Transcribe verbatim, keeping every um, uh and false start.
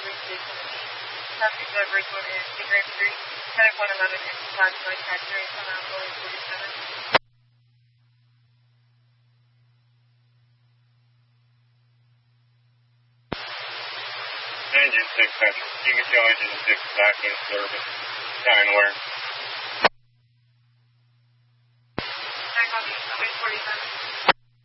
Station eight. Traffic delivery code is Secret Street. Traffic one eleven is five point five three on Route forty-seven. Engine six Central. You can tell engine six back in service. Time where?